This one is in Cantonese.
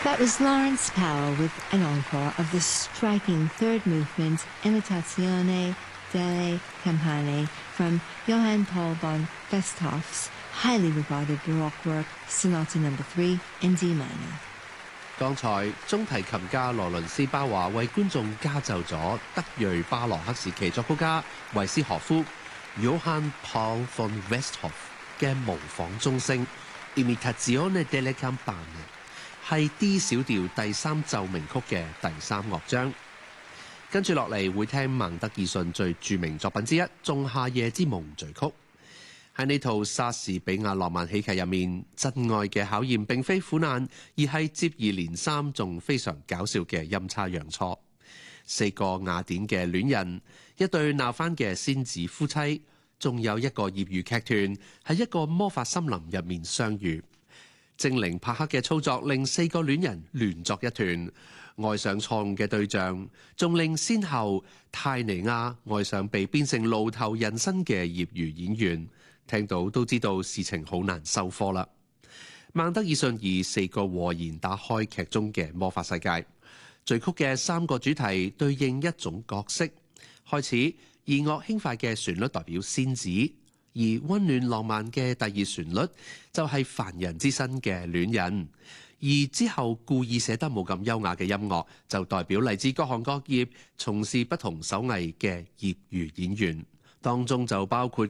That was Lawrence Powell with an encore of the striking third movement, Imitazione delle Campane, from Johann Paul von Westhoff's highly regarded Baroque work, Sonata No. 3 in D minor. 剛才中提琴家羅倫斯巴華為觀眾加奏咗德裔巴洛克時期作曲家維斯荷夫 Johann Paul von Westhoff 嘅模仿鐘聲 Imitazione delle Campane， 係 D 小調第三奏鳴曲嘅第三樂章。跟住落嚟會聽孟德爾遜最著名作品之一《仲夏夜之夢》序曲。喺呢套莎士比亞浪漫喜劇入面，真愛嘅考驗並非苦難，而係接二連三仲非常搞笑嘅陰差陽錯。四個雅典嘅戀人，一對鬧翻嘅仙子夫妻，仲有一個業餘劇團喺一個魔法森林入面相遇。精靈帕克嘅操作令四個戀人亂作一團，愛上錯誤嘅對象，仲令先後泰尼亞愛上被變成露頭人身嘅業餘演員。聽到都知道事情好難收科啦。孟德爾遜以四個和弦打開劇中嘅魔法世界。序曲嘅三個主題對應一種角色。開始，弦樂輕快嘅旋律代表仙子，而溫暖浪漫嘅第二旋律就係凡人之身嘅戀人。而之後故意寫得冇咁優雅嘅音樂，就代表嚟自各行各業、從事不同手藝嘅業餘演員。當中就包括